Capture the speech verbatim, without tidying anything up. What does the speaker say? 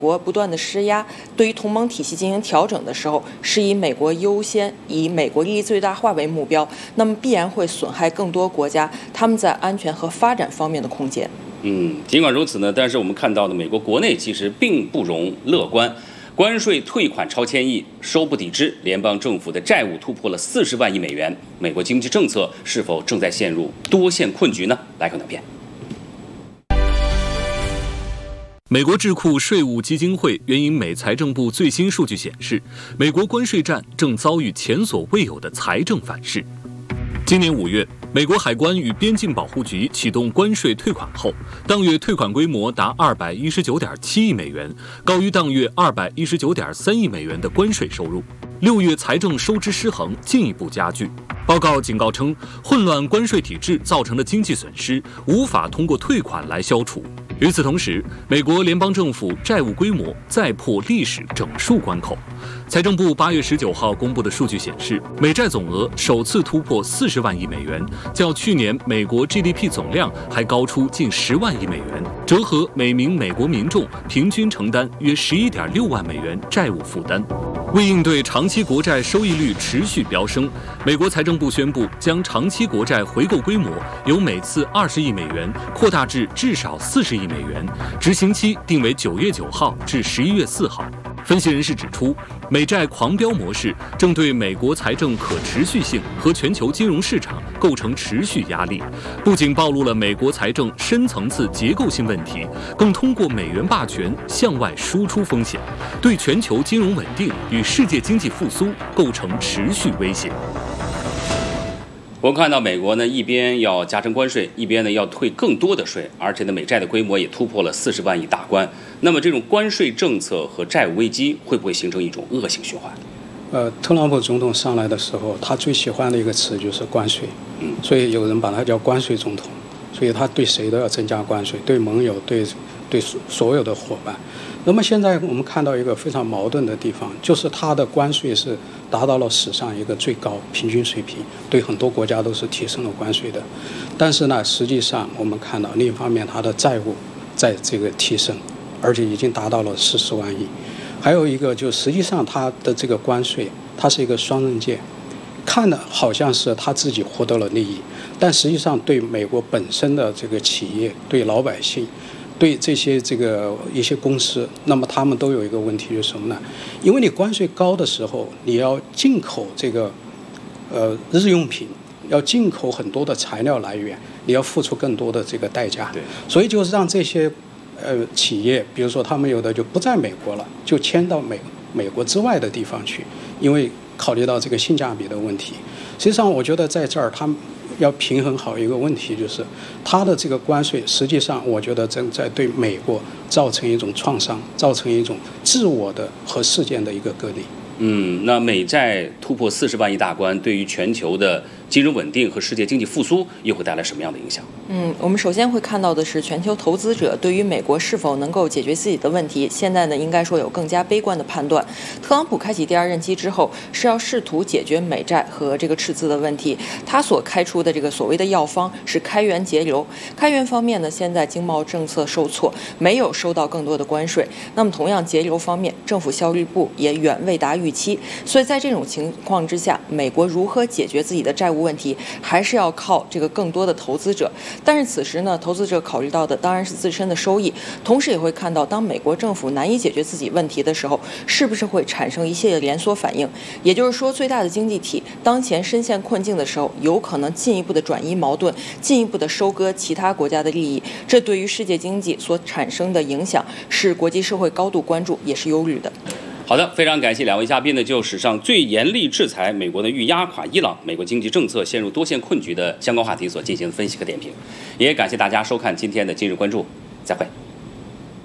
国不断的施压，对于同盟体系进行调整的时候，是以美国优先、以美国利益最大化为目标，那么必然会损害更多国家他们在安全和发展方面的空间。 嗯，尽管如此呢，但是我们看到的美国国内其实并不容乐观，关税退款超千亿，收不抵支，联邦政府的债务突破了四十万亿美元，美国经济政策是否正在陷入多线困局呢？来看短片。 美国智库税务基金会援引美财政部最新数据显示，美国关税战正遭遇前所未有的财政反噬。今年五月，美国海关与边境保护局启动关税退款后，当月退款规模达二百一十九点七亿美元，高于当月二百一十九点三亿美元的关税收入。六月财政收支失衡进一步加剧。报告警告称，混乱关税体制造成的经济损失无法通过退款来消除。与此同时，美国联邦政府债务规模再破历史整数关口。财政部八月十九号公布的数据显示，美债总额首次突破四十万亿美元，较去年美国 G D P 总量还高出近十万亿美元，折合每名美国民众平均承担约十一点六万美元债务负担。为应对长期国债收益率持续飙升，美国财政部宣布将长期国债回购规模由每次二十亿美元扩大至至少四十亿美元，执行期定为九月九号至十一月四号。分析人士指出，美债狂飙模式正对美国财政可持续性和全球金融市场构成持续压力，不仅暴露了美国财政深层次结构性问题，更通过美元霸权向外输出风险，对全球金融稳定与世界经济复苏构成持续威胁。 我们看到美国呢，一边要加征关税，一边呢要退更多的税，而且呢美债的规模也突破了四十万亿大关。那么这种关税政策和债务危机会不会形成一种恶性循环？ 呃，特朗普总统上来的时候，他最喜欢的一个词就是关税，嗯，所以有人把他叫关税总统。所以他对谁都要增加关税，对盟友，对对所有的伙伴。那么现在我们看到一个非常矛盾的地方，就是它的关税是达到了史上一个最高平均水平，对很多国家都是提升了关税的。但是呢，实际上我们看到另一方面，它的债务在这个提升，而且已经达到了四十万亿。还有一个就实际上它的这个关税，它是一个双刃剑，看的好像是他自己获得了利益，但实际上对美国本身的这个企业、对老百姓、对这些这个一些公司，那么他们都有一个问题，就是什么呢？因为你关税高的时候，你要进口这个呃日用品，要进口很多的材料来源，你要付出更多的这个代价。 对， 所以就是让这些呃企业，比如说他们有的就不在美国了，就迁到美美国之外的地方去，因为考虑到这个性价比的问题。实际上我觉得在这儿他们要平衡好一个问题，就是它的这个关税实际上我觉得正在对美国造成一种创伤，造成一种自我的和事件的一个割离。 嗯，那美债突破四十万亿大关，对于全球的金融稳定和世界经济复苏又会带来什么样的影响？ 嗯，我们首先会看到的是，全球投资者对于美国是否能够解决自己的问题，现在呢应该说有更加悲观的判断。特朗普开启第二任期之后，是要试图解决美债和这个赤字的问题。他所开出的这个所谓的药方是开源节流。开源方面呢，现在经贸政策受挫，没有收到更多的关税。那么同样节流方面，政府效率部也远未达预期。所以在这种情况之下，美国如何解决自己的债务问题，还是要靠这个更多的投资者。但是此时呢，投资者考虑到的当然是自身的收益，同时也会看到，当美国政府难以解决自己问题的时候，是不是会产生一系列连锁反应？也就是说，最大的经济体当前深陷困境的时候，有可能进一步的转移矛盾，进一步的收割其他国家的利益。这对于世界经济所产生的影响，是国际社会高度关注，也是忧虑的。 好的，非常感谢两位嘉宾呢，就史上最严厉制裁美国的欲压垮伊朗，美国经济政策陷入多线困局的相关话题所进行分析和点评，也感谢大家收看今天的今日关注，再会。